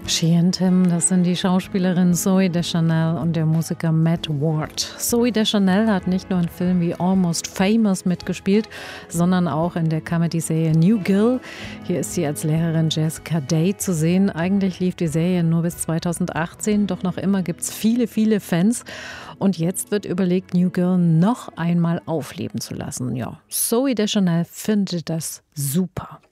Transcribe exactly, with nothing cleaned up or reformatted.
She and Him, das sind die Schauspielerin Zooey Deschanel und der Musiker Matt Ward. Zooey Deschanel hat nicht nur in Filmen wie Almost Famous mitgespielt, sondern auch in der Comedy-Serie New Girl. Hier ist sie als Lehrerin Jessica Day zu sehen. Eigentlich lief die Serie nur bis zweitausendachtzehn, doch noch immer gibt es viele, viele Fans. Und jetzt wird überlegt, New Girl noch einmal aufleben zu lassen. Ja, Zooey Deschanel findet das super.